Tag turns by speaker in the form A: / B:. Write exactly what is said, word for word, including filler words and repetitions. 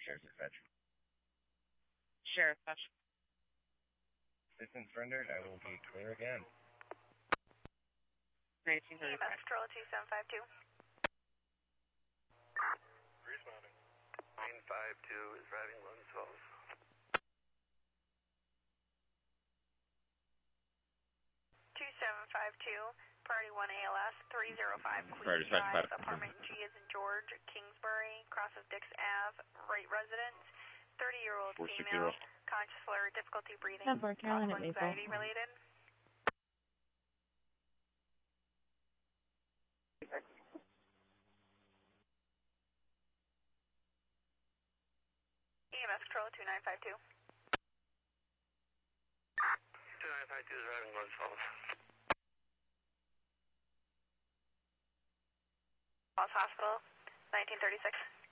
A: Sheriff Dispatch.
B: Sheriff Dispatch.
A: Assistance rendered. I will be clear again.
B: nineteen thirty-five.
C: E M S Control two seven five two.
D: Responding. nine five two is driving Lone Falls.
C: two seven five two, Priority one A L S, three oh five
A: Priority
C: Queens Drive,
A: five.
C: apartment G as in George, Kingsbury, crosses Dix Ave, right residence, thirty-year-old female, conscious flare, difficulty breathing,
B: Temper, Carolyn at Maple.
C: anxiety related. E M S Control two nine five two.
D: two nine five two is driving Lone Falls.
C: Falls Hospital, nineteen thirty-six.